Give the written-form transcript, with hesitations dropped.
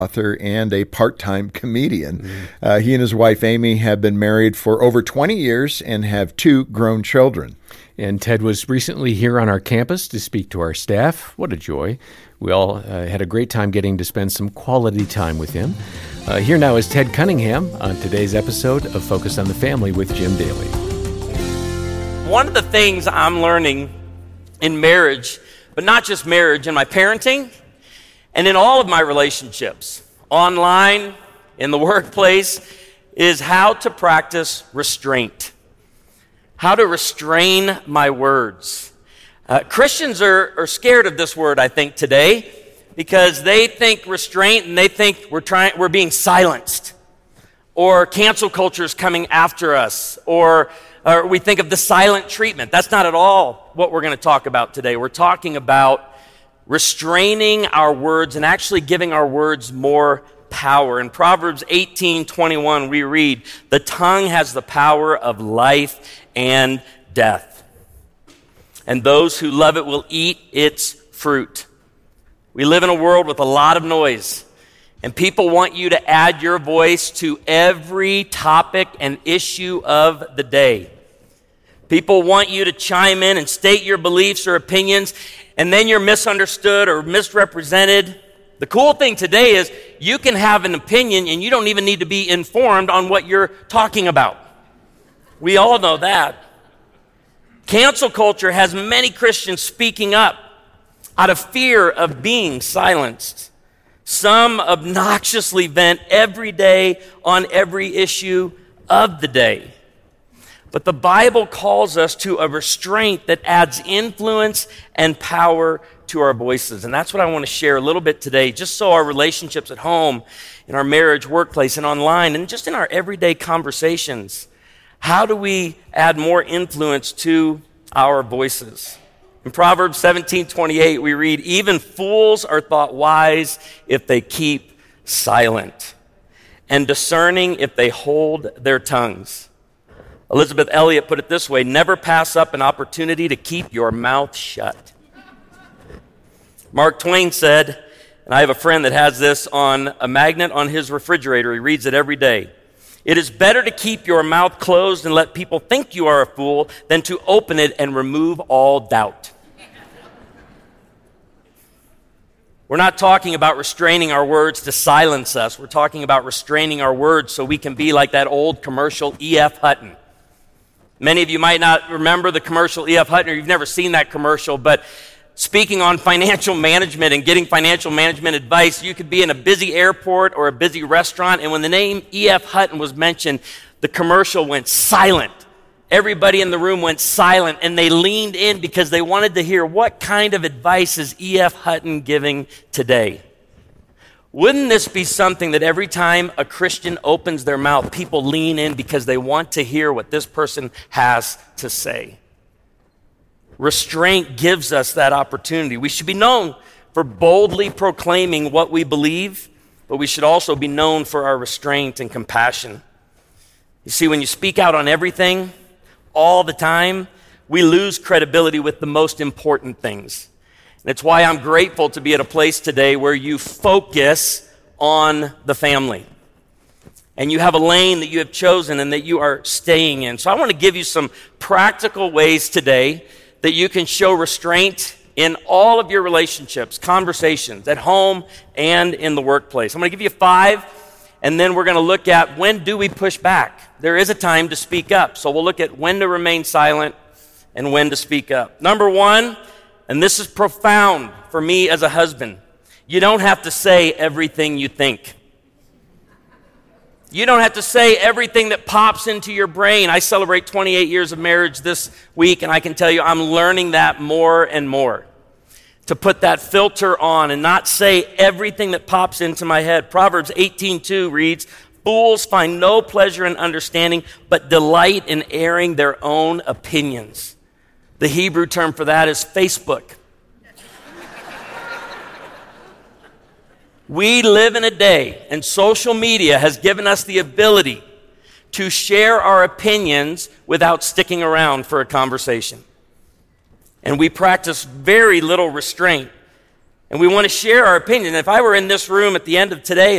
author and a part-time comedian. He and his wife, Amy, have been married for over 20 years and have 2 grown children. And Ted was recently here on our campus to speak to our staff. What a joy. We all had a great time getting to spend some quality time with him. Here now is Ted Cunningham on today's episode of Focus on the Family with Jim Daly. One of the things I'm learning in marriage, but not just marriage, in my parenting and in all of my relationships, online, in the workplace, is how to practice restraint. How to restrain my words. Christians are scared of this word, I think, today, because they think restraint and they think we're being silenced, or cancel culture is coming after us, or we think of the silent treatment. That's not at all what we're going to talk about today. We're talking about restraining our words and actually giving our words more power. In Proverbs 18:21, we read, "The tongue has the power of life and death, and those who love it will eat its fruit." We live in a world with a lot of noise, and people want you to add your voice to every topic and issue of the day. People want you to chime in and state your beliefs or opinions, and then you're misunderstood or misrepresented. The cool thing today is you can have an opinion and you don't even need to be informed on what you're talking about. We all know that. Cancel culture has many Christians speaking up out of fear of being silenced. Some obnoxiously vent every day on every issue of the day. But the Bible calls us to a restraint that adds influence and power to our voices. And that's what I want to share a little bit today, just so our relationships at home, in our marriage, workplace, and online, and just in our everyday conversations. How do we add more influence to our voices? In Proverbs 17:28, we read, "Even fools are thought wise if they keep silent, and discerning if they hold their tongues." Elizabeth Elliot put it this way, "Never pass up an opportunity to keep your mouth shut." Mark Twain said, and I have a friend that has this on a magnet on his refrigerator. He reads it every day. "It is better to keep your mouth closed and let people think you are a fool than to open it and remove all doubt." We're not talking about restraining our words to silence us. We're talking about restraining our words so we can be like that old commercial E.F. Hutton. Many of you might not remember the commercial E.F. Hutton, or you've never seen that commercial, but speaking on financial management and getting financial management advice, you could be in a busy airport or a busy restaurant, and when the name E.F. Hutton was mentioned, the commercial went silent. Everybody in the room went silent, and they leaned in because they wanted to hear, what kind of advice is E.F. Hutton giving today? Wouldn't this be something that every time a Christian opens their mouth, people lean in because they want to hear what this person has to say? Restraint gives us that opportunity. We should be known for boldly proclaiming what we believe, but we should also be known for our restraint and compassion. You see, when you speak out on everything, all the time, we lose credibility with the most important things. And it's why I'm grateful to be at a place today where you focus on the family. And you have a lane that you have chosen and that you are staying in. So I want to give you some practical ways today that you can show restraint in all of your relationships, conversations, at home and in the workplace. I'm going to give you 5, and then we're going to look at when do we push back. There is a time to speak up. So we'll look at when to remain silent and when to speak up. Number 1, and this is profound for me as a husband, you don't have to say everything you think. You don't have to say everything that pops into your brain. I celebrate 28 years of marriage this week, and I can tell you I'm learning that more and more. To put that filter on and not say everything that pops into my head. Proverbs 18:2 reads, "Fools find no pleasure in understanding, but delight in airing their own opinions." The Hebrew term for that is Facebook. We live in a day, and social media has given us the ability to share our opinions without sticking around for a conversation. And we practice very little restraint. And we want to share our opinion. If I were in this room at the end of today